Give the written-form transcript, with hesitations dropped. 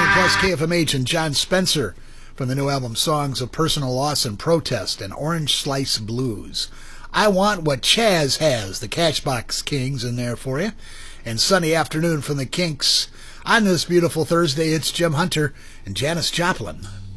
plus KFMH and John Spencer from the new album Songs of Personal Loss and Protest and Orange Slice Blues. I Want What Chaz Has, the Cashbox Kings in there for you. And Sunny Afternoon from the Kinks. On this beautiful Thursday, it's Jim Hunter and Janis Joplin.